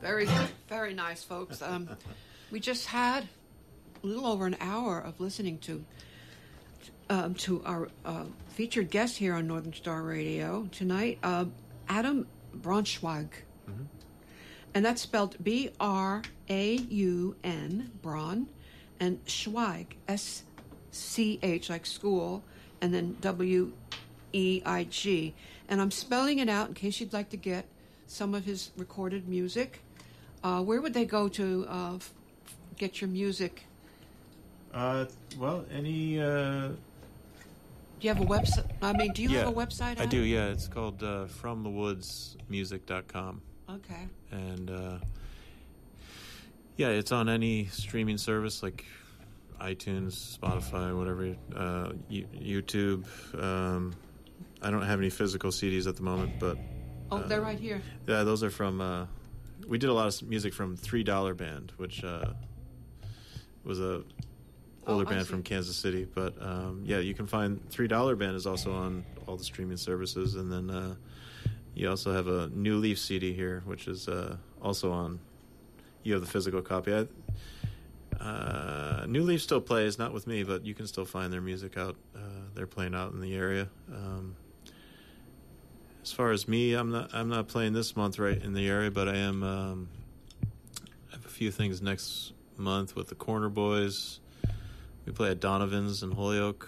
Very, very nice, folks. We just had a little over an hour of listening to our featured guest here on Northern Star Radio tonight, Adam Braunschweig. Mm-hmm. And that's spelled B-R-A-U-N, Braun, and Schweig, S-C-H, like school, and then W-E-I-G. And I'm spelling it out in case you'd like to get some of his recorded music. Where would they go to get your music? Well, any... Do you have a website? I mean, do you have a website? I do, yeah. It's called FromTheWoodsMusic.com. Okay. And, yeah, it's on any streaming service like iTunes, Spotify, whatever, YouTube. I don't have any physical CDs at the moment, but... Oh, they're right here. Yeah, those are from... we did a lot of music from $3 Band, which was a older band from Kansas City. But, yeah, you can find $3 Band is also on all the streaming services. And then you also have a New Leaf CD here, which is also on... You have the physical copy. New Leaf still plays, not with me, but you can still find their music out. They're playing out in the area. As far as me, I'm not playing this month right in the area, but I am. I have a few things next month with the Corner Boys. We play at Donovan's in Holyoke.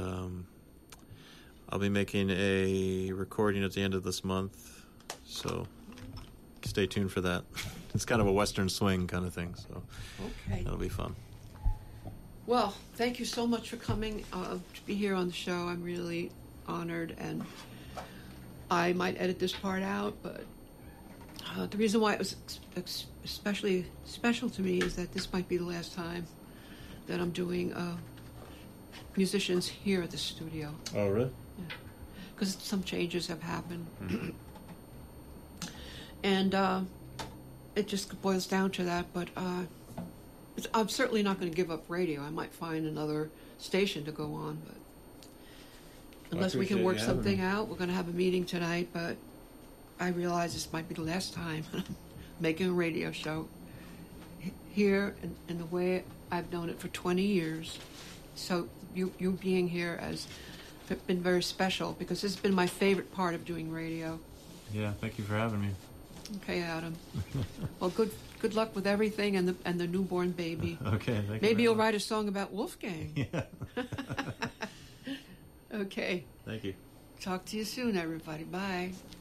I'll be making a recording at the end of this month, so stay tuned for that. It's kind of a Western swing kind of thing, so okay, that'll be fun. Well, thank you so much for coming to be here on the show. I'm really honored, and I might edit this part out, but the reason why it was especially special to me is that this might be the last time that I'm doing musicians here at the studio. Oh, really? Yeah, because some changes have happened. Mm-hmm. And it just boils down to that, but I'm certainly not going to give up radio. I might find another station to go on, but unless we can work something out. We're going to have a meeting tonight, but I realize this might be the last time making a radio show here in the way I've known it for 20 years. So you being here has been very special because this has been my favorite part of doing radio. Yeah, thank you for having me. Okay, Adam. Well, good luck with everything and the newborn baby. Okay, thank you. Maybe you'll write a song about Wolfgang. Yeah. Okay. Thank you. Talk to you soon, everybody. Bye.